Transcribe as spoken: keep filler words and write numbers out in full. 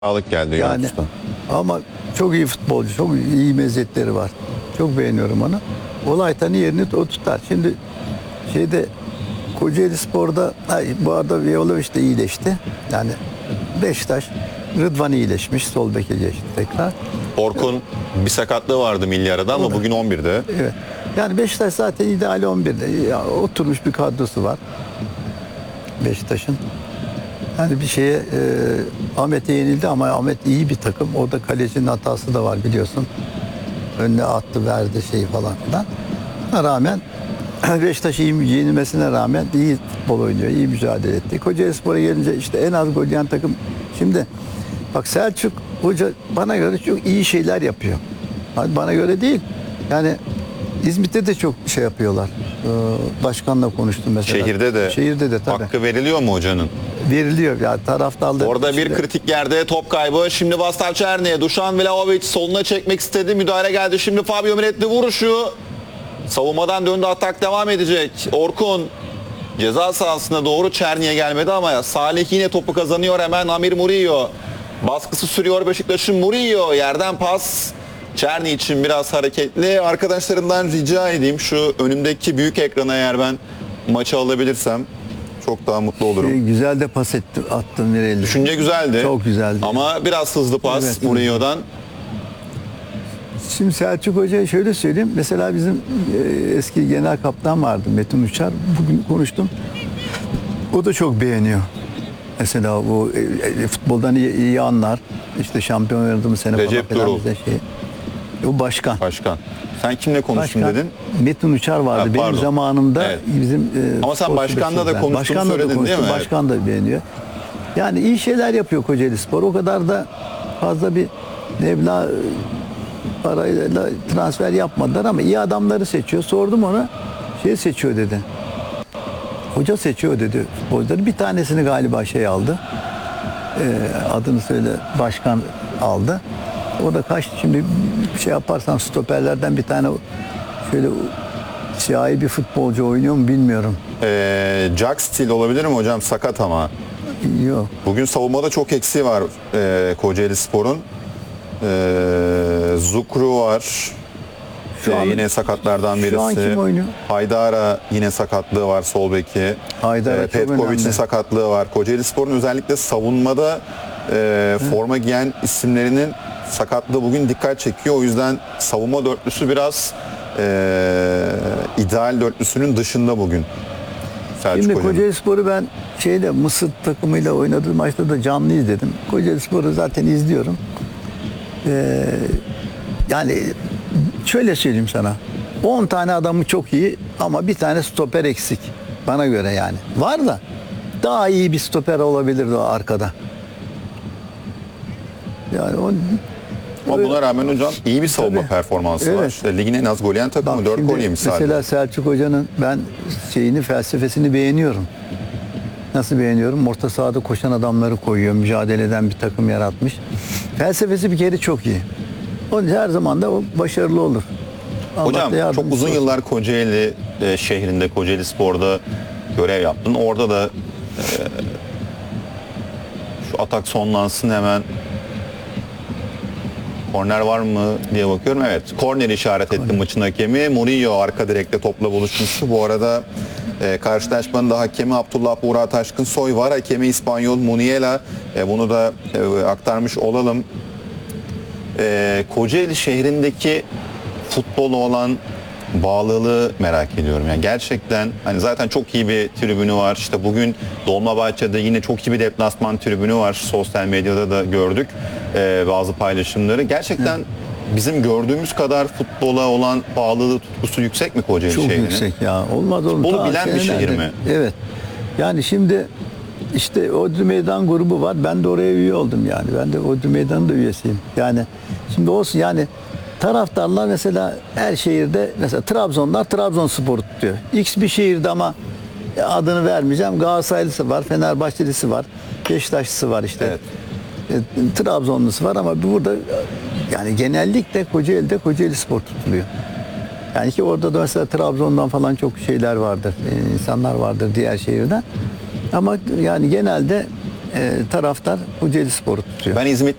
Sağlık geldi Yani Juventus'tan. ama çok iyi futbolcu, çok iyi meziyetleri var. Çok beğeniyorum onu. Olaytan'ın yerini o tutar. Şimdi şeyde Kocaeli Spor'da ay, bu arada Viyoloviç de iyileşti. Yani Beşiktaş, Rıdvan iyileşmiş. Sol beke geçti tekrar. Orkun bir sakatlığı vardı milli arada ama O da. bugün on birde. Evet. Yani Beşiktaş zaten ideali on birde. Ya, oturmuş bir kadrosu var. Beşiktaş'ın. Yani bir şeye e, Ahmet'e yenildi ama Ahmet iyi bir takım. Orada kalecinin hatası da var biliyorsun. Önüne attı, verdi şeyi falan filan. Buna rağmen Beşiktaş iyi yenilmesine rağmen iyi futbol oynuyor, iyi mücadele etti. Kocaelispor'a gelince işte en az gol yiyen takım. Şimdi bak Selçuk Hoca bana göre çok iyi şeyler yapıyor. Hani bana göre değil. Yani İzmit'te de çok şey yapıyorlar. Ee, başkanla konuştum mesela. Şehirde de, Şehirde de tabii. hakkı veriliyor mu hocanın? Veriliyor. Yani taraftarlar. Orada bir içinde- kritik yerde top kaybı. Şimdi Vaslav Černi, Dušan Vlahović soluna çekmek istedi. Müdahale geldi. Şimdi Fabio Miretti vuruşu. Savunmadan döndü, atak devam edecek. Orkun ceza sahasına doğru, Černi'ye gelmedi ama Salih yine topu kazanıyor hemen. Amir Murillo baskısı sürüyor Beşiktaş'ın. Murillo yerden pas. Černi için biraz hareketli. Arkadaşlarımdan rica edeyim şu önümdeki büyük ekrana eğer ben maçı alabilirsem çok daha mutlu olurum. Şey, güzel de pas etti, attı nereye? Düşünce güzeldi. Çok güzeldi. Ama biraz hızlı pas Evet. Murillo'dan. Şimdi Selçuk Hoca'ya şöyle söyleyeyim. Mesela bizim e, eski genel kaptan vardı Metin Uçar. Bugün konuştum. O da çok beğeniyor. Mesela bu e, e, futboldan iyi, iyi anlar. İşte şampiyon oynadığımız sene Recep falan Durul. bize şey. O başkan. Başkan. Sen kimle konuştun Başkan, dedin? Metin Uçar vardı. Ha, benim pardon. zamanımda Evet. bizim e, Ama sen spor başkanla da süreçlerden. konuştuğunu Başkanla da söyledin, değil konuştum. mi? Başkan da beğeniyor. Yani iyi şeyler yapıyor Kocaeli Spor. O kadar da fazla bir meblağ e, parayla transfer yapmadılar ama iyi adamları seçiyor. Sordum ona. Şey seçiyor dedi. Hoca seçiyor dedi futbolcuları. Bir tanesini galiba şey aldı. Ee, adını söyle, başkan aldı. O da kaç şimdi bir şey yaparsan stoperlerden bir tane şöyle siyahi bir futbolcu oynuyor mu bilmiyorum. Ee, Jack Stil olabilir mi hocam? Sakat ama. Yok. Bugün savunmada çok eksiği var e, Kocaeli Spor'un. E, Zukru var. Şu E, an- yine sakatlardan birisi. Şu an kim oynuyor? Haydara yine sakatlığı var sol beki. Haydara çok Petkovic'in önemli. sakatlığı var. Kocaeli Spor'un özellikle savunmada e, forma giyen isimlerinin sakatlığı bugün dikkat çekiyor. O yüzden savunma dörtlüsü biraz e, ideal dörtlüsünün dışında bugün. Selçuk Şimdi Hoca'nın. Kocaeli Spor'u ben şeyde Mısır takımıyla oynadığı maçta da canlı izledim. Kocaeli Spor'u zaten izliyorum. Ee, yani şöyle söyleyeyim sana. on tane adamı çok iyi ama bir tane stoper eksik. Bana göre yani. Var da daha iyi bir stoper olabilirdi o arkada. Yani o Ama buna rağmen hocam iyi bir savunma Tabii. performansı var. Evet. İşte ligin en az gol yiyen takımı. Bak dört şimdi gol yemiş sadece. mesela Selçuk Hoca'nın ben şeyini felsefesini beğeniyorum. Nasıl beğeniyorum? Orta sahada koşan adamları koyuyor. Mücadele eden bir takım yaratmış. Felsefesi bir kere çok iyi. Onun her zaman da o başarılı olur. Allah Hocam da yardımcısı çok uzun olsun. yıllar Kocaeli e, şehrinde, Kocaeli Spor'da görev yaptın. Orada da e, şu atak sonlansın hemen. Korner var mı diye bakıyorum. Evet, korner işaret etti maçın hakemi. Murillo arka direkte topla buluşmuştu. Bu arada e, karşılaşmanın da hakemi Abdullah Buğra Taşkın Soy var. Hakemi İspanyol Muniela. E, bunu da e, aktarmış olalım. E, Kocaeli şehrindeki futbola olan bağlılığı merak ediyorum. Yani gerçekten hani zaten çok iyi bir tribünü var. İşte bugün Dolmabahçe'de yine çok iyi bir deplasman tribünü var. Sosyal medyada da gördük e, bazı paylaşımları. Gerçekten bizim gördüğümüz kadar futbola olan bağlılığı, tutkusu yüksek mi Kocaeli Çok şehrinin? yüksek ya. Olmaz oğlum. Futbolu Ta bilen bir şehir senelerdir. mi? Evet. Yani şimdi işte Odri Meydan grubu var. Ben de oraya üye oldum yani. Ben de Odri Meydan'ın da üyesiyim. Yani şimdi olsun yani taraftarlar mesela her şehirde mesela Trabzonlar Trabzonspor'u tutuyor. X bir şehirde ama adını vermeyeceğim. Galatasaraylısı var, Fenerbahçelisi var, Beşiktaşlısı var işte. Evet. E, Trabzonlusu var ama burada yani genellikle Kocaeli'de Kocaeli Spor tutuluyor. Yani ki orada da mesela Trabzon'dan falan çok şeyler vardır, e, insanlar vardır diğer şehirden. Ama yani genelde e, taraftar Kocaeli Spor'u tutuyor. Ben İzmit